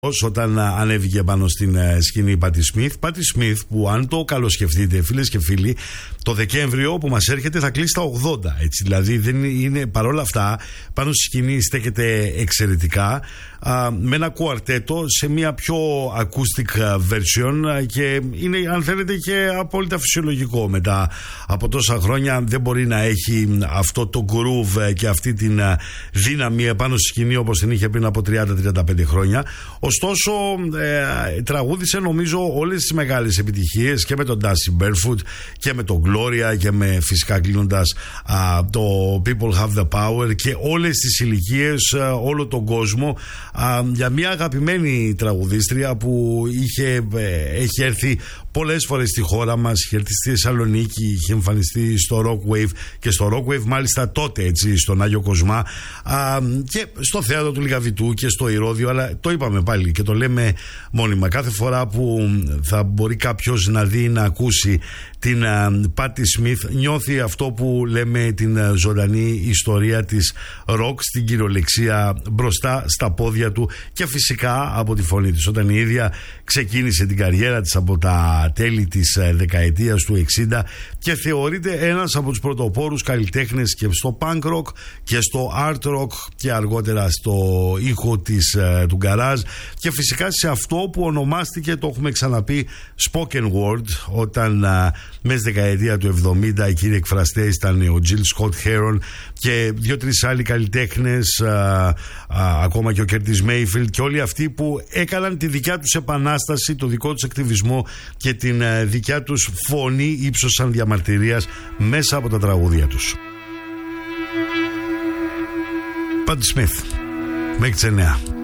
όταν ανέβηκε πάνω στην σκηνή Πάτι Σμιθ. Πάτι Σμιθ που, αν το καλοσκεφτείτε φίλες και φίλοι, το Δεκέμβριο που μας έρχεται θα κλείσει τα 80, έτσι, δηλαδή δεν είναι, παρόλα αυτά πάνω στη σκηνή στέκεται εξαιρετικά, με ένα κουαρτέτο σε μια πιο acoustic version, και είναι, αν θέλετε, και απόλυτα φυσιολογικό. Μετά από τόσα χρόνια δεν μπορεί να έχει αυτό το groove και αυτή την δύναμη επάνω στη σκηνή όπως την είχε πριν από 30-35 χρόνια. Ωστόσο τραγούδισε νομίζω όλες τις μεγάλες επιτυχίες και με τον Dusty Barefoot και με τον Gloria και με, φυσικά κλείνοντας, το People Have the Power, και όλες τις ηλικίες, όλο τον κόσμο, για μια αγαπημένη τραγουδίστρια που έχει έρθει πολλές φορές στη χώρα μας, είχε έρθει στη Θεσσαλονίκη, είχε εμφανιστεί στο Rock Wave, και στο Rock Wave μάλιστα τότε, έτσι, στον Άγιο Κοσμά, και στο θέατρο του Λιγαβητού και στο Ηρώδειο. Αλλά το είπαμε πάλι και το λέμε μόνιμα, κάθε φορά που θα μπορεί κάποιος να δει, να ακούσει την Πάτι Σμιθ, νιώθει αυτό που λέμε την ζωντανή ιστορία της ροκ στην κυριολεξία μπροστά στα πόδια του, και φυσικά από τη φωνή της. Όταν η ίδια ξεκίνησε την καριέρα της από τα τέλη της δεκαετίας του 60 και θεωρείται ένας από τους πρωτοπόρους καλλιτέχνες και στο punk rock και στο art rock και αργότερα στο ήχο του garage, και φυσικά σε αυτό που ονομάστηκε, το έχουμε ξαναπεί, spoken word, όταν μέσα στη δεκαετία του 70 οι κύριοι εκφραστές ήταν ο Jill Scott Heron και 2-3 άλλοι καλλιτέχνες, ακόμα και ο Curtis Mayfield, και όλοι αυτοί που έκαναν τη δικιά τους επανάσταση, το δικό τους ακτιβισμό και την δικιά τους φωνή ύψωσαν διαμαρτυρίας μέσα από τα τραγούδια τους. Πάτι Σμιθ, μέχρι τις 9.